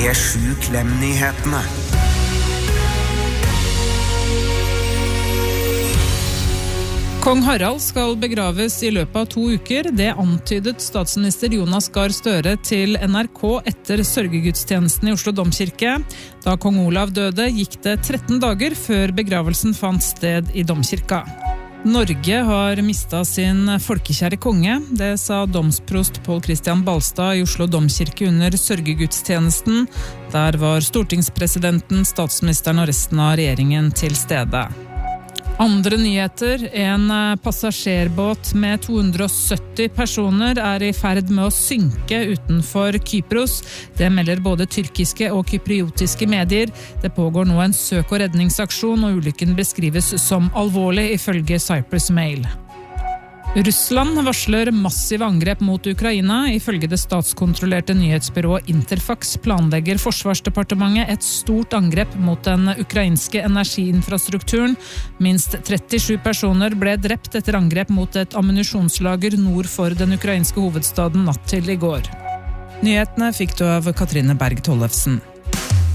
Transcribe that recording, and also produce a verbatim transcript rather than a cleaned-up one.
P sju Klem-nyhetene. Kong Harald skal begraves i løpet av to uker. Det antydet statsminister Jonas Gahr Støre til N R K etter sørgegudstjenesten i Oslo Domkirke. Da kong Olav døde, gikk det tretten dager før begravelsen fant sted i Domkirka. Norge har mistet sin folkekjære konge. Det sa domsprost Pål Christian Balstad i Oslo Domkirke under sørgegudstjenesten. Der var stortingspresidenten, statsministeren og resten av regjeringen til stede. Andre nyheter, en passasjerbåt med to hundre og sytti personer er i ferd med å synke utenfor Kypros. Det melder både tyrkiske og kypriotiske medier. Det pågår nå en søk- og redningsaksjon, og ulykken beskrives som alvorlig ifølge Cyprus Mail. Russland varsler massive angrep mot Ukraina. Ifølge det statskontrollerte nyhetsbyrået Interfax planlegger Forsvarsdepartementet et stort angrep mot den ukrainske energiinfrastrukturen. Minst trettisju personer ble drept etter angrep mot et ammunisjonslager nord for den ukrainske hovedstaden natt til i går. Nyhetene fikk du av Katrine Berg Tollefsen.